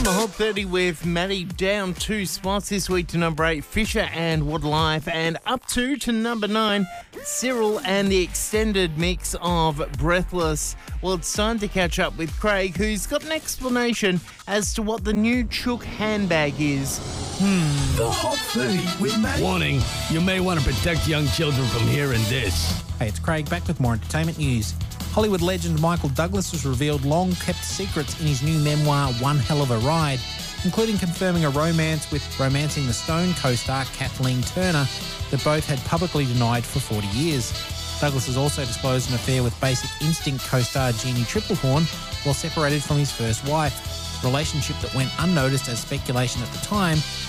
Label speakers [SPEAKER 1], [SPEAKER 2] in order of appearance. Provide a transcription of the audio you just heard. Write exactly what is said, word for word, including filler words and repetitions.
[SPEAKER 1] the Hot thirty with Maddie, down two spots this week to number eight, Fisher and Woodlife, and up two to number nine, Cyril and the extended mix of Breathless. Well, it's time to catch up with Craig, who's got an explanation as to what the new Chook handbag is.
[SPEAKER 2] Hmm. The Hot thirty with Maddie.
[SPEAKER 3] Warning, you may want to protect young children from hearing this.
[SPEAKER 4] Hey, it's Craig, back with more entertainment news. Hollywood legend Michael Douglas has revealed long-kept secrets in his new memoir, One Hell of a Ride, including confirming a romance with Romancing the Stone co-star Kathleen Turner that both had publicly denied for forty years. Douglas has also disclosed an affair with Basic Instinct co-star Jeannie Tripplehorn while separated from his first wife, a relationship that went unnoticed as speculation at the time